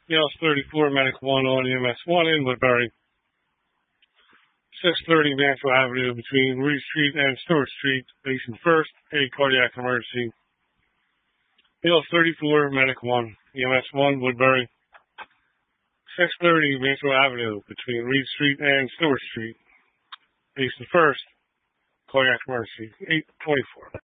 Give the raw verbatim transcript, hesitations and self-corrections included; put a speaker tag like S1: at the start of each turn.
S1: E L S thirty-four, Medic one on E M S one in Woodbury. six thirty Mansell Avenue between Reed Street and Stewart Street, patient first, a cardiac emergency. E L S thirty-four, Medic one, E M S one, Woodbury. six thirty Mansell Avenue between Reed Street and Stewart Street, patient first, cardiac emergency, eight twenty-four.